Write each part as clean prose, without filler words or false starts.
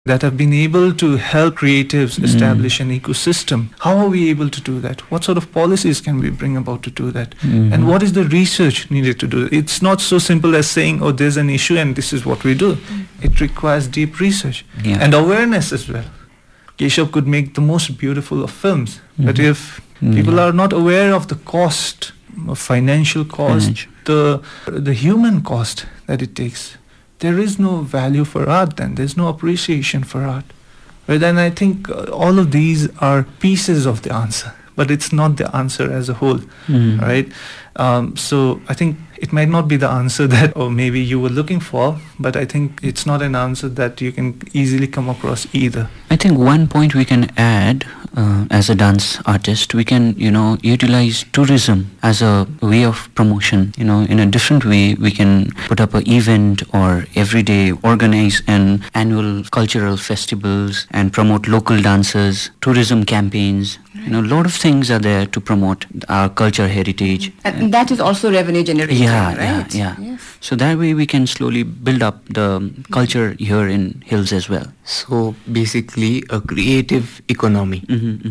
that have been able to help creatives establish an ecosystem. How are we able to do that? What sort of policies can we bring about to do that? And what is the research needed to do it? It's not so simple as saying, oh, there's an issue and this is what we do. It requires deep research and awareness as well. Keshav could make the most beautiful of films, but if people are not aware of the cost, financial cost, the human cost that it takes, there is no value for art then. There's no appreciation for art. But then I think all of these are pieces of the answer, but it's not the answer as a whole, right? So I think it might not be the answer that or maybe you were looking for, but I think it's not an answer that you can easily come across either. I think one point we can add as a dance artist, we can, utilize tourism as a way of promotion. In a different way, we can put up an event or every day organize an annual cultural festivals and promote local dances, tourism campaigns. A lot of things are there to promote our culture heritage. And that is also revenue generating, right? Yeah. Yes. So that way we can slowly build up the culture here in Hills as well. So basically a creative economy,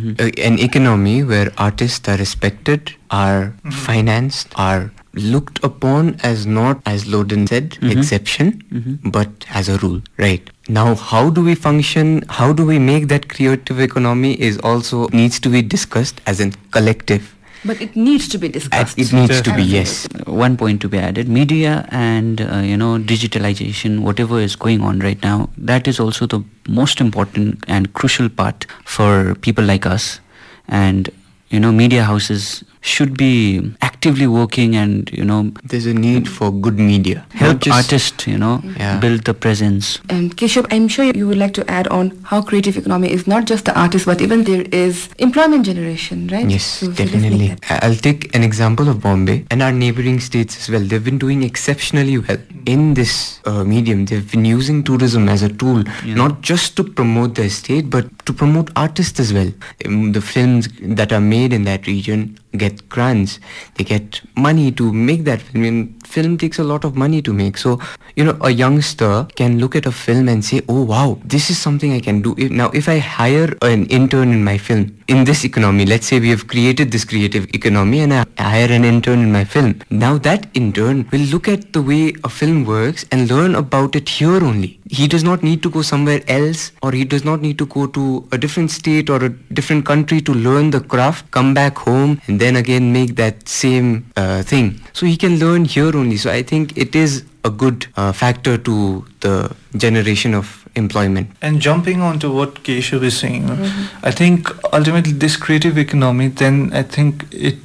an economy where artists are respected, are financed, are looked upon as not, as Loden said, exception, but as a rule, right? Now, how do we function? How do we make that creative economy is also needs to be discussed as a collective. But it needs to be discussed. It needs to be, yes. One point to be added, media and, digitalization, whatever is going on right now, that is also the most important and crucial part for people like us. And, media houses should be actively working and, there's a need for good media. Help artists, build the presence. Keshav, I'm sure you would like to add on how creative economy is not just the artist, but even there is employment generation, right? Yes, so definitely. I'll take an example of Bombay and our neighboring states as well. They've been doing exceptionally well in this medium. They've been using tourism as a tool, not just to promote their state, but to promote artists as well. The films that are made in that region get grants, they get money to make that film. I mean, film takes a lot of money to make. So, a youngster can look at a film and say, oh wow, this is something I can do. If I hire an intern in my film, in this economy, let's say we have created this creative economy and I hire an intern in my film. Now that intern will look at the way a film works and learn about it here only. He does not need to go somewhere else, or he does not need to go to a different state or a different country to learn the craft, come back home and then again make that same thing. So he can learn here only. So I think it is a good factor to the generation of employment. And jumping on to what Keshav is saying, I think ultimately this creative economy, then I think it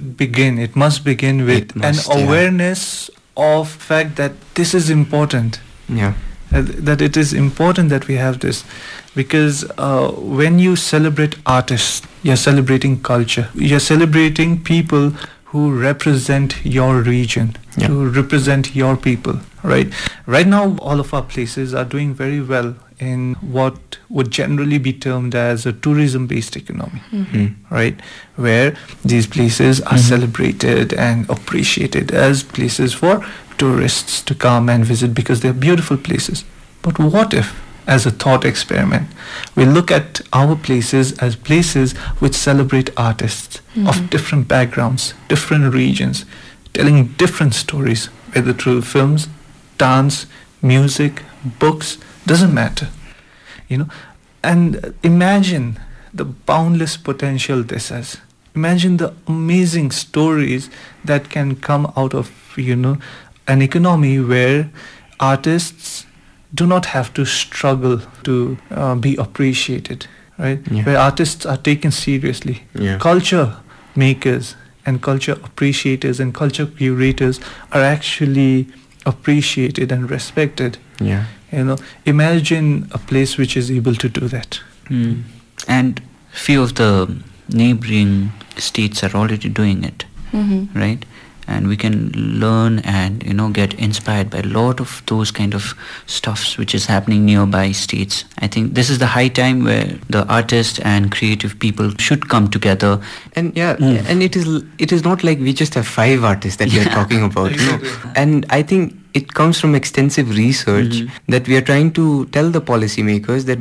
must begin with an awareness of fact that this is important. Yeah. That it is important that we have this, because when you celebrate artists, you're celebrating culture. You're celebrating people who represent your region, who represent your people, right? Right now, all of our places are doing very well in what would generally be termed as a tourism-based economy, right? Where these places are celebrated and appreciated as places for tourists to come and visit because they're beautiful places. But what if, as a thought experiment, we look at our places as places which celebrate artists of different backgrounds, different regions, telling different stories, whether through films, dance, music, books, doesn't matter, and imagine the boundless potential this has. Imagine the amazing stories that can come out of, an economy where artists do not have to struggle to be appreciated, right? Where artists are taken seriously. Culture makers and culture appreciators and culture curators are actually appreciated and respected. Imagine a place which is able to do that. And few of the neighboring states are already doing it, right? And we can learn and get inspired by a lot of those kind of stuffs which is happening nearby states. I think this is the high time where the artists and creative people should come together. And and it is not like we just have 5 artists that we are talking about. And I think it comes from extensive research that we are trying to tell the policymakers that